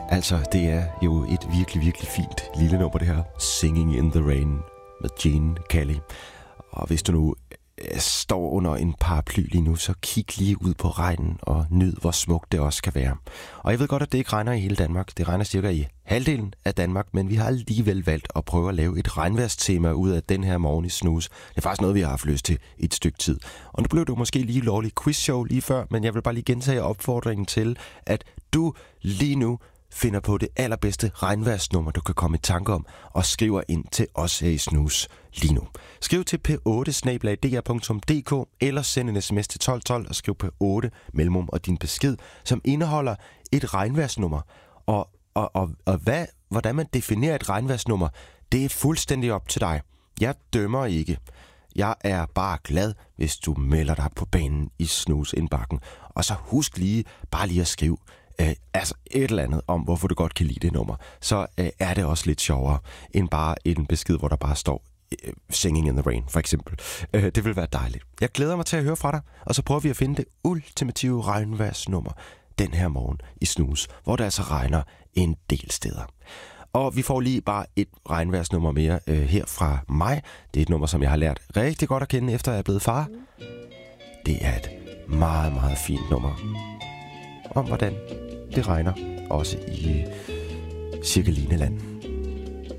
Altså, det er jo et virkelig, virkelig fint lille nummer, det her. Singing in the Rain med Gene Kelly. Og hvis du nu står under en paraply lige nu, så kig lige ud på regnen og nyd, hvor smukt det også kan være. Og jeg ved godt, at det ikke regner i hele Danmark. Det regner cirka i halvdelen af Danmark, men vi har alligevel valgt at prøve at lave et regnvejrstema ud af den her morgen i Snooze. Det er faktisk noget, vi har haft lyst til i et stykke tid. Og nu blev det måske lige lovlig quizshow lige før, men jeg vil bare lige gentage opfordringen til, at du lige nu finder på det allerbedste regnværsnummer, du kan komme i tanke om, og skriver ind til os her i Snooze lige nu. Skriv til p8@dr.dk eller send en sms til 1212 og skriv p8 mellemrum og din besked, som indeholder et regnværsnummer. Og hvordan man definerer et regnværsnummer, det er fuldstændig op til dig. Jeg dømmer ikke. Jeg er bare glad, hvis du melder dig på banen i Snooze-indbakken. Og så husk bare lige at skrive altså et eller andet om, hvorfor du godt kan lide det nummer. Så er det også lidt sjovere, end bare en besked, hvor der bare står Singing in the Rain, for eksempel. Det vil være dejligt. Jeg glæder mig til at høre fra dig, og så prøver vi at finde det ultimative regnværsnummer den her morgen i Snooze, hvor det altså regner en del steder. Og vi får lige bare et regnværsnummer mere her fra mig. Det er et nummer, som jeg har lært rigtig godt at kende, efter jeg er blevet far. Det er et meget, meget fint nummer om, hvordan det regner også i Cirkelineland.